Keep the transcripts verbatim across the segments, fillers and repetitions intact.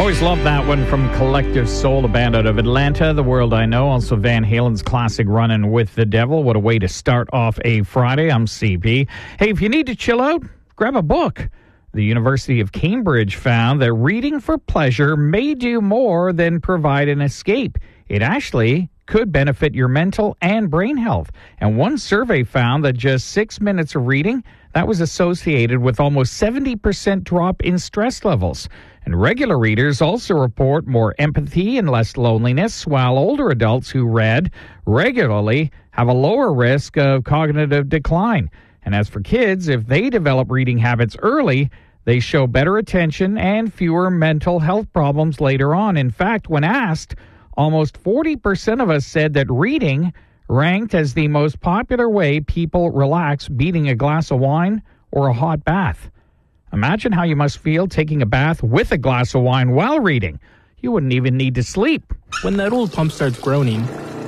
Always love that one from Collective Soul, a band out of Atlanta, The World I Know. Also Van Halen's classic Runnin' with the Devil. What a way to start off a Friday. I'm C P. Hey, if you need to chill out, grab a book. The University of Cambridge found that reading for pleasure may do more than provide an escape. It actually could benefit your mental and brain health. And one survey found that just six minutes of reading, that was associated with almost seventy percent drop in stress levels. And regular readers also report more empathy and less loneliness, while older adults who read regularly have a lower risk of cognitive decline. And as for kids, if they develop reading habits early, they show better attention and fewer mental health problems later on. In fact, when asked, almost forty percent of us said that reading ranked as the most popular way people relax, beating a glass of wine or a hot bath. Imagine how you must feel taking a bath with a glass of wine while reading. You wouldn't even need to sleep. When that old pump starts groaning,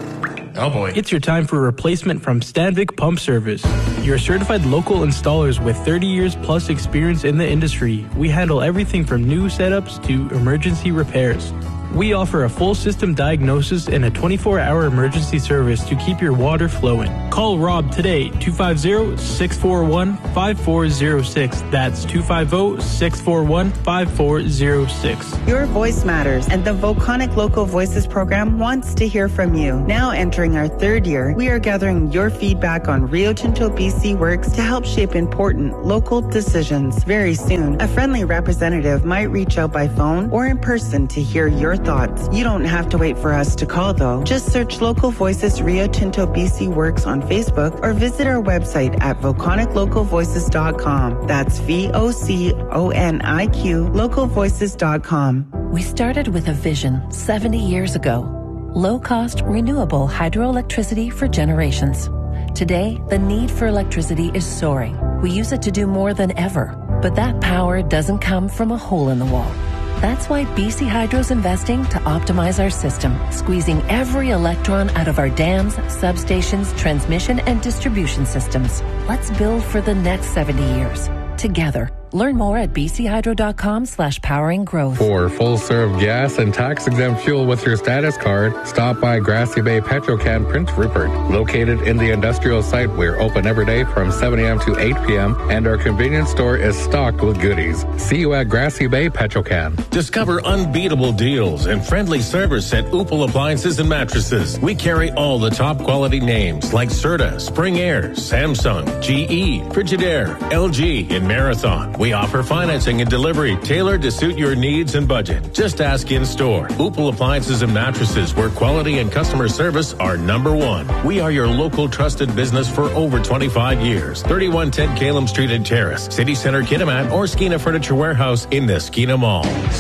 oh boy, it's your time for a replacement from Stanvik Pump Service. You're certified local installers with thirty years plus experience in the industry. We handle everything from new setups to emergency repairs. We offer a full system diagnosis and a twenty-four hour emergency service to keep your water flowing. Call Rob today, two five zero, six four one, five four zero six. That's two five zero, six four one, five four zero six. Your voice matters, and the Voconic Local Voices program wants to hear from you. Now entering our third year, we are gathering your feedback on Rio Tinto B C Works to help shape important local decisions. Very soon, a friendly representative might reach out by phone or in person to hear your thoughts. You don't have to wait for us to call, though. Just search Local Voices Rio Tinto B C Works on Facebook or visit our website at voconic local voices dot com. That's V O C O N I Q, local voices dot com. We started with a vision seventy years ago. Low-cost, renewable hydroelectricity for generations. Today, the need for electricity is soaring. We use it to do more than ever. But that power doesn't come from a hole in the wall. That's why B C Hydro's investing to optimize our system, squeezing every electron out of our dams, substations, transmission, and distribution systems. Let's build for the next seventy years. Together. Learn more at bchydro.com slash powering growth. For full-serve gas and tax-exempt fuel with your status card, stop by Grassy Bay Petrocan Prince Rupert. Located in the industrial site, we're open every day from seven a.m. to eight p.m., and our convenience store is stocked with goodies. See you at Grassy Bay Petrocan. Discover unbeatable deals and friendly service at Upal Appliances and Mattresses. We carry all the top quality names like Serta, Spring Air, Samsung, G E, Frigidaire, L G, and Marathon. We offer financing and delivery tailored to suit your needs and budget. Just ask in store. Upal Appliances and Mattresses, where quality and customer service are number one. We are your local trusted business for over twenty-five years. thirty-one ten Calum Street and Terrace, City Center, Kitimat, or Skeena Furniture Warehouse in the Skeena Mall.